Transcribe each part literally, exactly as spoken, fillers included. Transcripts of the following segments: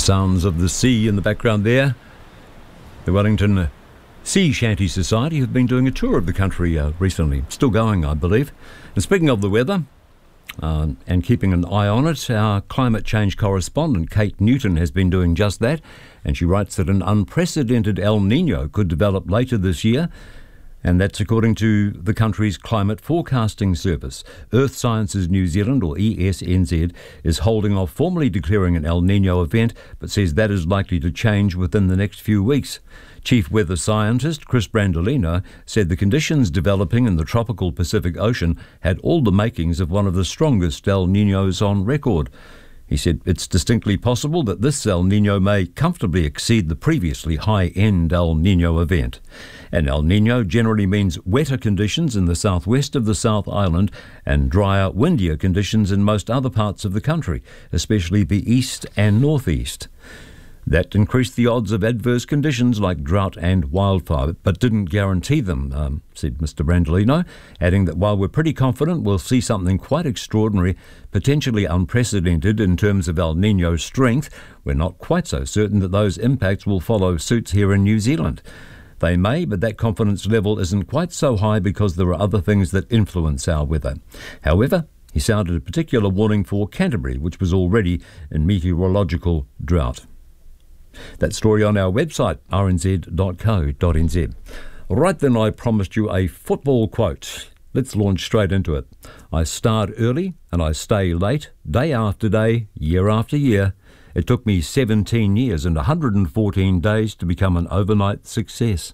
Sounds of the sea in the background there. The Wellington Sea Shanty Society have been doing a tour of the country uh, recently. Still going, I believe. And speaking of the weather, uh, and keeping an eye on it, our climate change correspondent Kate Newton has been doing just that, and she writes that an unprecedented El Nino could develop later this year, and that's according to the country's climate forecasting service. Earth Sciences New Zealand, or E S N Z, is holding off formally declaring an El Nino event, but says that is likely to change within the next few weeks. Chief weather scientist Chris Brandolino said the conditions developing in the tropical Pacific Ocean had all the makings of one of the strongest El Ninos on record. He said it's distinctly possible that this El Nino may comfortably exceed the previously high-end El Nino event. An El Nino generally means wetter conditions in the southwest of the South Island and drier, windier conditions in most other parts of the country, especially the east and northeast. That increased the odds of adverse conditions like drought and wildfire, but didn't guarantee them, um, said Mister Brandolino, adding that while we're pretty confident we'll see something quite extraordinary, potentially unprecedented in terms of El Nino strength, we're not quite so certain that those impacts will follow suits here in New Zealand. They may, but that confidence level isn't quite so high because there are other things that influence our weather. However, he sounded a particular warning for Canterbury, which was already in meteorological drought. That story on our website, r n z dot co dot n z. Right then, I promised you a football quote. Let's launch straight into it. I start early and I stay late, day after day, year after year. It took me seventeen years and one hundred fourteen days to become an overnight success.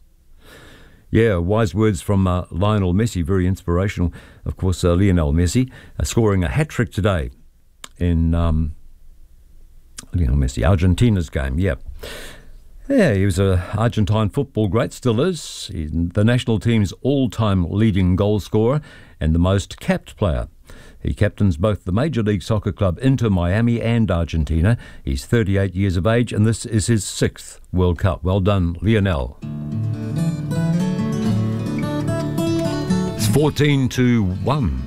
Yeah, wise words from uh, Lionel Messi, very inspirational. Of course, uh, Lionel Messi uh, scoring a hat-trick today in um, Lionel Messi, Argentina's game, yeah. Yeah, he was an Argentine football great, still is. He's the national team's all-time leading goal scorer and the most capped player. He captains both the Major League Soccer club Inter Miami and Argentina. He's thirty-eight years of age and this is his sixth World Cup. Well done, Lionel. It's fourteen to one.